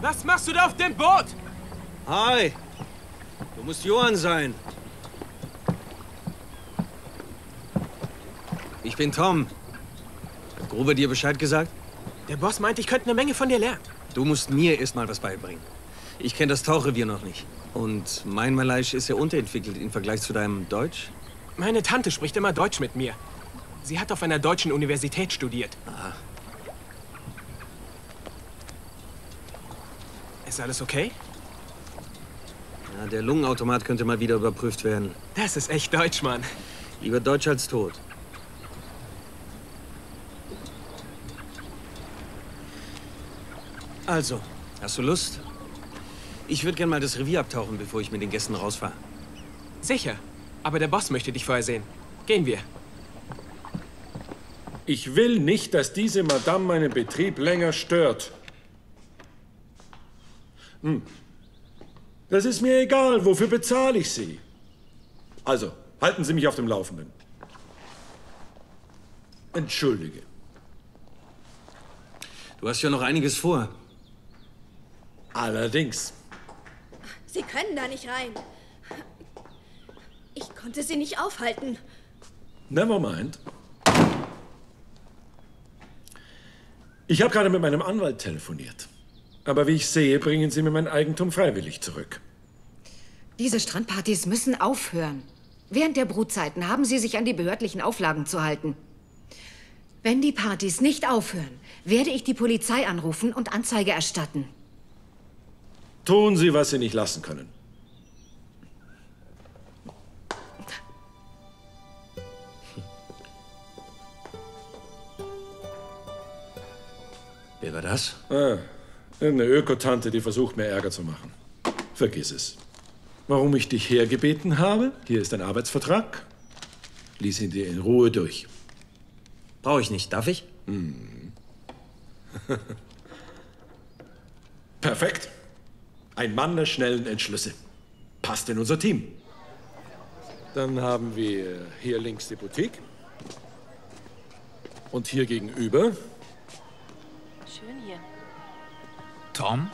Was machst du da auf dem Boot? Hi. Du musst Johann sein. Ich bin Tom. Hat Gruber dir Bescheid gesagt? Der Boss meint, ich könnte eine Menge von dir lernen. Du musst mir erst mal was beibringen. Ich kenne das Tauchrevier noch nicht. Und mein Malaiisch ist ja unterentwickelt im Vergleich zu deinem Deutsch. Meine Tante spricht immer Deutsch mit mir. Sie hat auf einer deutschen Universität studiert. Ah. Ist alles okay? Ja, der Lungenautomat könnte mal wieder überprüft werden. Das ist echt deutsch, Mann. Lieber deutsch als tot. Also, hast du Lust? Ich würde gerne mal das Revier abtauchen, bevor ich mit den Gästen rausfahre. Sicher. Aber der Boss möchte dich vorher sehen. Gehen wir. Ich will nicht, dass diese Madame meinen Betrieb länger stört. Das ist mir egal. Wofür bezahle ich Sie? Also, halten Sie mich auf dem Laufenden. Entschuldige. Du hast ja noch einiges vor. Allerdings. Sie können da nicht rein. Ich konnte sie nicht aufhalten. Never mind. Ich habe gerade mit meinem Anwalt telefoniert. Aber wie ich sehe, bringen Sie mir mein Eigentum freiwillig zurück. Diese Strandpartys müssen aufhören. Während der Brutzeiten haben Sie sich an die behördlichen Auflagen zu halten. Wenn die Partys nicht aufhören, werde ich die Polizei anrufen und Anzeige erstatten. Tun Sie, was Sie nicht lassen können. Wer war das? Eine Ökotante, die versucht, mir Ärger zu machen. Vergiss es. Warum ich dich hergebeten habe? Hier ist ein Arbeitsvertrag. Lies ihn dir in Ruhe durch. Brauche ich nicht. Darf ich? Perfekt. Ein Mann der schnellen Entschlüsse. Passt in unser Team. Dann haben wir hier links die Boutique. Und hier gegenüber. Schön hier. Tom?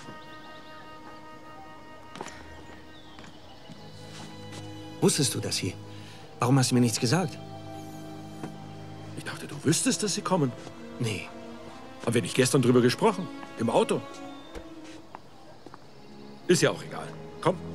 Wusstest du das hier? Warum hast du mir nichts gesagt? Ich dachte, du wüsstest, dass sie kommen. Nee. Haben wir nicht gestern drüber gesprochen? Im Auto? Ist ja auch egal. Komm.